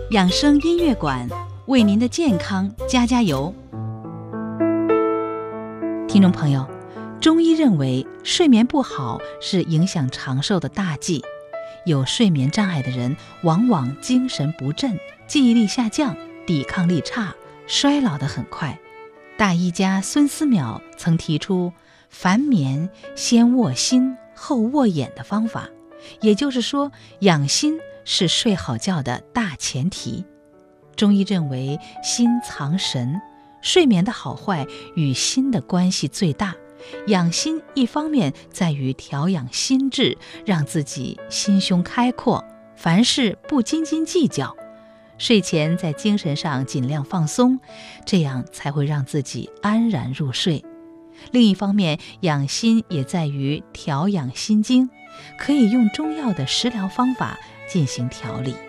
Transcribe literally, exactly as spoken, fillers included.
养生音乐馆为您的健康加加油。听众朋友，中医认为睡眠不好是影响长寿的大忌，有睡眠障碍的人往往精神不振，记忆力下降，抵抗力差，衰老得很快。大医家孙思邈曾提出凡眠先卧心后卧眼的方法，也就是说，养心是睡好觉的大前提。中医认为心藏神，睡眠的好坏与心的关系最大。养心一方面在于调养心智，让自己心胸开阔，凡事不斤斤计较。睡前在精神上尽量放松，这样才会让自己安然入睡。另一方面，养心也在于调养心经，可以用中药的食疗方法进行调理。